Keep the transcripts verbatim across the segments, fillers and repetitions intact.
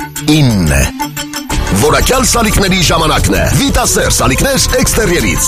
ինը։ Որակյալ սալիկների ժամանակն է։ Վիտասեր սալիկներ էքստերիերից։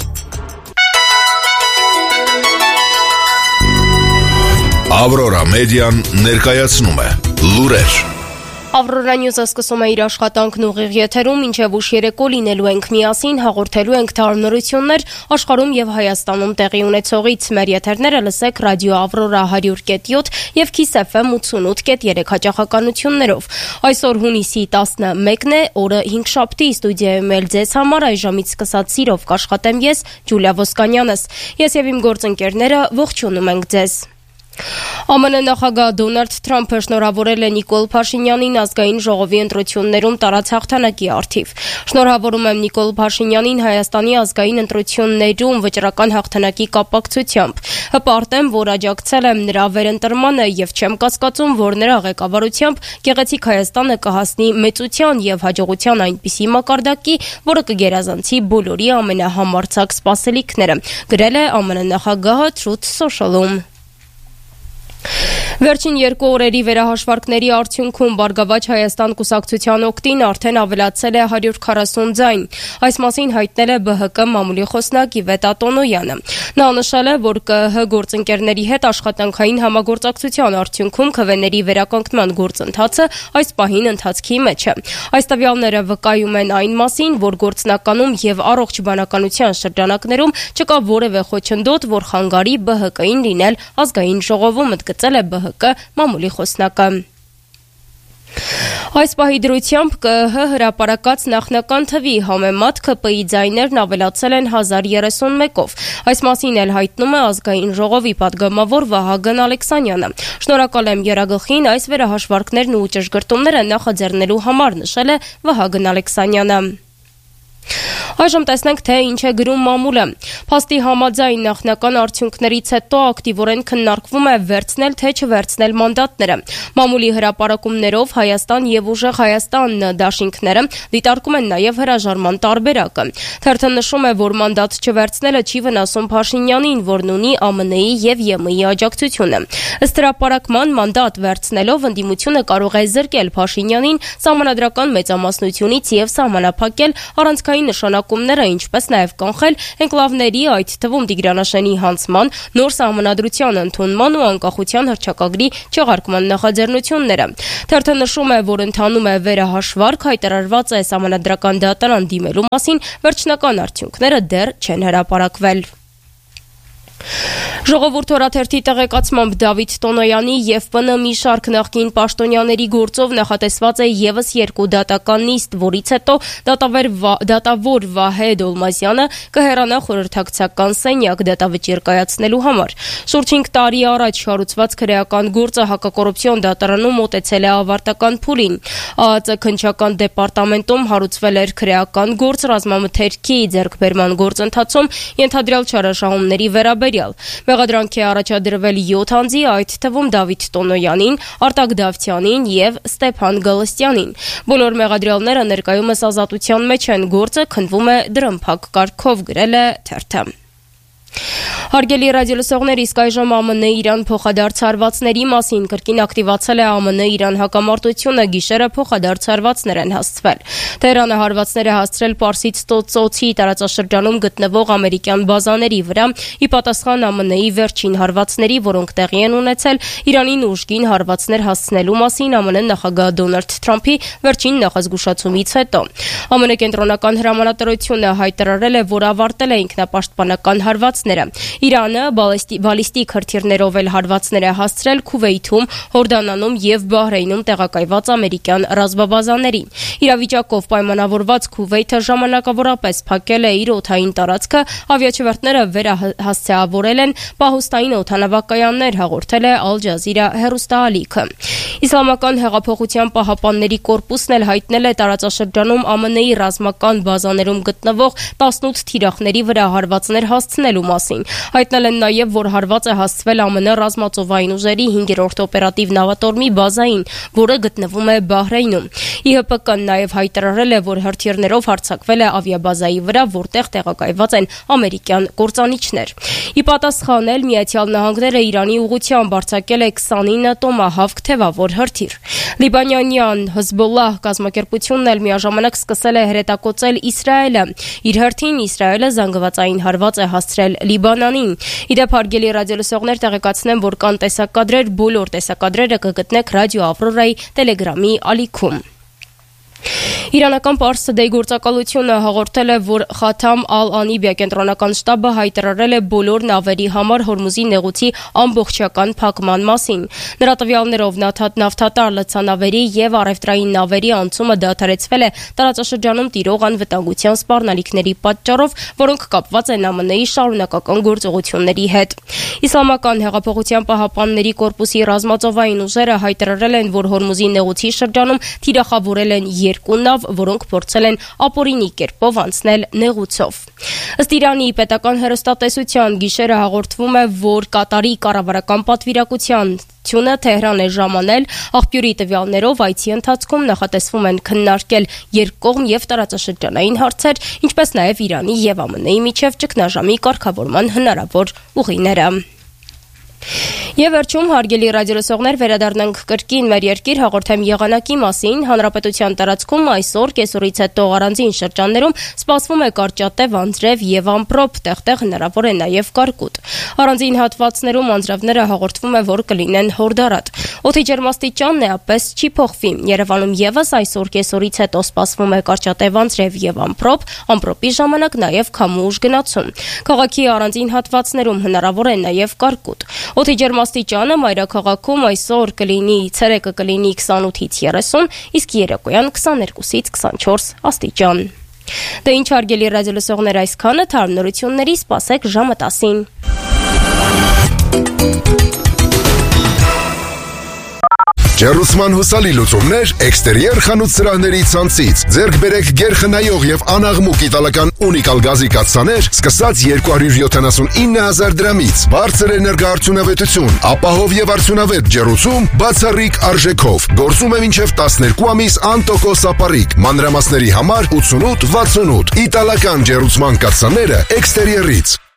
Ավրորա մեդիան ներկայացնում է լուրեր։ Ավրորա Նյուզը սկսում է իր աշխատանքն ուղիղ եթերում, մինչև ուշ երեկո լինելու ենք միասին, հաղորդելու ենք տարբերություններ աշխարհում եւ Հայաստանում տեղի ունեցողից։ Մեր եթերները լսեք ռադիո Ավրորա հարյուր կետ յոթ եւ Kiss F M ութսունութ կետ երեք հաճախականություններով։ Այսօր հունիսի տասնմեկն է, օրը հինգշաբթի, ստուդիայում էլ ձեզ համար այժմից սկսած սիրով կաշխատեմ ես, Ջուլիա Ոսկանյանս։ Ես եւ իմ գործընկերները ողջունում ենք ձեզ։ Է Մ Ն նախագահ Դոնալդ Թրամփը շնորհավորել է Նիկոլ Փաշինյանին ազգային ժողովի ընտրություններում տարած հաղթանակի առթիվ։ Շնորհավորում եմ Նիկոլ Փաշինյանին Հայաստանի ազգային ընտրություններում վճռական հաղթանակի կապակցությամբ։ Հպարտ եմ, որ աջակցել եմ նրա վերընտրմանը եւ չեմ կասկածում, որ նրա ղեկավարությամբ գեղեցիկ Հայաստանը կհասնի մեծության եւ հաջողության այնպիսի մակարդակի, որը կգերազանցի բոլորի ամենահամարձակ սպասելիքները, գրել է Է Մ Ն նախագահը Truth Social-ում։ Վերջին երկու օրերի վերահաշվարկների արդյունքում Բարգավաճ Հայաստան կուսակցության օգտին արդեն ավելացել է հարյուր քառասուն ձայն։ Այս մասին հայտնել է Բ Հ Կ մամուլի խոսնակ Իվետա Տոնոյանը։ Նա նշել է, որ Կ Հ գործընկերների հետ աշխատանքային համագործակցության արդյունքում քվեների վերականգնման գործընթացը այս պահին ընթացքի մեջ է։ Այս տվյալները վկայում են այն մասին, որ գործնականում եւ առողջ բանականության շրջանակներում չկա որևէ խոչընդոտ, որ խանգարի Բ Հ Կ-ին լինել ազգային ժողովում, ընդգծել է Բ Հ Կ մամուլի խոսնակը։ Այս պահի դրությամբ Կ Հ հրապարակած նախնական թվի համեմատ K P I ձայներն ավելացել են հազար երեսունմեկով։ Այս մասին էլ հայտնում է ազգային ժողովի պատգամավոր Վահագն Ալեքսանյանը։ Շնորհակալ եմ երագլխին այս վերահաշվարկներն ու ճշգրտումները նախաձեռնելու համար, նշել է Վահագն Ալեքսանյանը։ Այժմ տեսնենք, թե ինչ է գրում մամուլը։ Փաստի համաձայն նախնական արդյունքներից հետո ակտիվորեն քննարկվում է վերցնել թե չվերցնել մանդատները։ Մամուլի հրապարակումներով Հայաստան եւ Ուժեղ Հայաստան դաշինքները դիտարկում են նաեւ հրաժարման տարբերակը։ Թերթը նշում է, որ մանդատ չվերցնելը չի վնասում Փաշինյանին, որն ունի Ա Մ Ն-ի եւ Ե Մ Ի աջակցությունը։ Ըստ հրապարակման մանդատ վերցնելով ընդդիմությունը կարող է զրկել Փաշինյանին սահմանադրական մեծամասնությունից եւ սահմանափակել առանցքային նշանակումները, ինչպես նաև կանխել էնկլավների, այդ թվում Տիգրանաշենի հանձնման, նոր սահմանադրության ընդունման ու անկախության հռչակագրի չեղարկման նախաձեռնությունները։ Թերթը նշում է, որ ընթանում է վերահաշվարկ, հայտարարված է սահմանադրական դատարան դիմելու մասին, վերջնական արդյունքները դեռ չեն հրապարակվել։ Ժողովուրդ օրաթերթի տեղեկացմամբ Դավիթ Տոնոյանի եւ Բ Ն մի շարք նախկին պաշտոնյաների գործով նախատեսված է եւս երկու դատական նիստ, որից հետո դատավեր դատավոր Վահե Դոլմազյանը կհեռանա խորհրդակցական սենյակ դատավճիռ կայացնելու համար։ Շուրջ հինգ տարի առաջ հարուցված քրեական գործը հակակոռուպցիոն դատարանում մոտեցել է ավարտական փուլին։ Ա Ծ քննչական դեպարտամենտում հարուցվել էր քրեական գործ ռազմամթերքի ձեռքբերման գործընթացում ենթադրյալ չարաշահումների վերաբերյալ։ Մեղադրանք է առաջադրվել յոթ անձի, այդ թվում Դավիթ Տոնոյանին, Արտակ Դավթյանին եւ Ստեփան Գալստյանին։ Բոլոր մեղադրյալները ներկայումս ազատության մեջ են, գործը քննվում է դրամփակ կարգով, գրել է թերթը։ Հարգելի ռադիոլսողներ, իսկ այժմ Ա Մ Ն Իրան փոխադարձ հարվածների մասին կրկին ակտիվացել է Ա Մ Ն Իրան հակամարտությունը, գիշերը փոխադարձ հարվածներ են հասցվել։ Թեհրանը հարվածներ է հասցրել Պարսից ծոցի տարածաշրջանում գտնվող ամերիկյան բազաների վրա, ի պատասխան Ա Մ Ն-ի վերջին հարվածների, որոնք տեղի են ունեցել Իրանին ուժգին հարվածներ հասցնելու մասին Ա Մ Ն նախագահ Դոնալդ Թրամփի վերջին նախազգուշացումից հետո։ Ա Մ Ն կենտրոնական հրամանատարությունը հայտարարել է, որ ավարտել է ինքնապաշտպանական հարվածները։ Իրանը բալիստիկ հրթիռներով էլ հարվածներ է հասցրել Քուվեյթում, Հորդանանում եւ Բահրեյնում տեղակայված ամերիկյան ռազմաբազաներին։ Իրավիճակով պայմանավորված Քուվեյթը ժամանակավորապես փակել է իր օդային տարածքը, ավիաչվերթները վերահասցեավորել են պահուստային օդանավակայաններ, հաղորդել է Ալ Ջազիրա հեռուստաալիքը։ Իսլամական հեղափոխության պահապանների կորպուսն էլ հայտնել է տարածաշրջանում Ա Մ Ն-ի ռազմական բազաներում գտնվող տասնութ թիրախների վրա հարվածներ հասցնելու մասին։ Հայտնել են նաև, որ հարված է հասցվել Ա Մ Ն ռազմածովային ուժերի հինգերորդ օպերատիվ նավատորմի բազային, որը գտնվում է Բահրեյնում։ ի հը պե կը-ն նաև հայտարարել է, որ հրթիռներով հարձակվել է ավիաբազայի վրա, որտեղ տեղակայված են ամերիկյան կործանիչներ։ Ի պատասխան էլ Միացյալ Նահանգները Իրանի ուղղությամբ արձակել է քսանինը տոմահավք թևավոր հրթիռ։ Լիբանանյան Հեզբոլլահ կազմակերպությունն էլ միաժամանակ սկսել է հրետակոծել Իսրայելը։ Իր հերթին Իսրայելը զանգվածային հարված է հասցրել Լիբանանին։ Իդեպ հարգելի ռադիոլսողներ, տեղեկացնեմ, որ կան տեսակադրեր, բոլոր տեսակադրերը կգտնեք Ռադիո Ավրորայի Տելեգրամի ալիքում։ Իրանական Պարս Today գործակալությունը հաղորդել է, որ Խաթամ Ալ-Անիբիա կենտրոնական շտաբը հայտարարել է բոլոր նավերի համար Հորմուզի նեղուցի ամբողջական փակման մասին։ Նրա տվյալներով նավթատար լցանավերի եւ առևտրային նավերի անցումը դադարեցվել է տարածաշրջանում տիրող անվտանգության սպառնալիքների պատճառով, որոնք կապված են Է Մ Ն-ի շարունակական գործողությունների հետ։ Իսլամական հեղափոխության պահապանների կորպուսի ռազմածովային ուժերը հայտարարել են, որ Հորմուզի նեղուցի շրջանում թիրախավորել են երկու նավ, որոնք փորձել են ապօրինի կերպով անցնել նեղուցով։ Ըստ Իրանի պետական հեռուստատեսության գիշերը հաղորդվում է, որ Կատարի կառավարական պատվիրակության Թյունը Թեհրան է ժամանել, աղբյուրի տվյալներով այցի ընթացքում նախատեսվում են քննարկել երկկողմ եւ տարածաշրջանային հարցեր, ինչպես նաեւ Իրանի եւ Է Մ Ն-ի միջև ճգնաժամի կարգավորման հնարավոր ուղիները։ Եվ վերջում հարգելի ռադիոլսողներ, վերադառնանք կրկին մեր երկիր հաղորդեմ եղանակի մասին։ Հանրապետության տարածքում այսօր կեսօրից հետո առանձին շրջաններում սպասվում է կարճատև անձրև եւ ամպրոպ, տեղտեղ հնարավոր է նաեւ կարկուտ։ Առանձին հատվածներում անձրևները հաղորդվում է, որ կլինեն հորդառատ։ Օդի ջերմաստիճանն էապես չի փոխվի։ Երևանում եւս այսօր կեսօրից հետո սպասվում է կարճատև անձրև եւ ամպրոպ, ամպրոպի ժամանակ նաեւ քամու ուժ գնացում։ Քաղաքի առանձին հատվածներում հնարավոր է նաեւ կարկուտ։ Օդի ջերմաստիճանը մայրաքաղաքում այսօր կլինի ցերեկը կլինի քսանութից երեսուն, իսկ երեկոյան քսաներկուսից քսանչորս աստիճան։ Դե ինչ հարգելի ռադիոլսողներ, այսքանը թարմ նորությունների, սպասեք ժամը տասին։ Ջեռուցման հուսալի լուծումներ էքստերիեր խանութ սրահների ցանցից։ Ձեռք բերեք գերխնայող եւ անաղմուկ իտալական ունիկալ գազի կաթսաներ, սկսած երկու հարյուր յոթանասունինը հազար դրամից։ Բարձր էներգաարդյունավետություն, ապահով եւ արդյունավետ ջեռուցում բացառիկ արժեքով։ Գործում է մինչեւ տասներկու ամիս անտոկոս ապառիկ։ Մանրամասների համար ութսունութ վաթսունութ։ Իտալական ջեռուցման կաթսաները էքստերիերից։